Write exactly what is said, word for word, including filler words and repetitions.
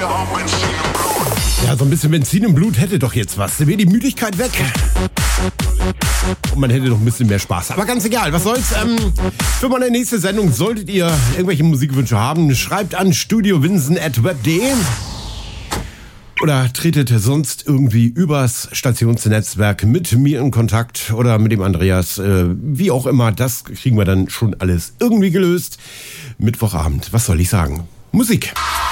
Ja, so ein bisschen Benzin im Blut hätte doch jetzt was. Da wäre die Müdigkeit weg. Und man hätte doch ein bisschen mehr Spaß. Aber ganz egal, was soll's. Ähm, für meine nächste Sendung solltet ihr irgendwelche Musikwünsche haben, schreibt an studio winsen at web punkt de oder tretet sonst irgendwie übers Stationsnetzwerk mit mir in Kontakt oder mit dem Andreas. Äh, wie auch immer, das kriegen wir dann schon alles irgendwie gelöst. Mittwochabend, was soll ich sagen? Musik.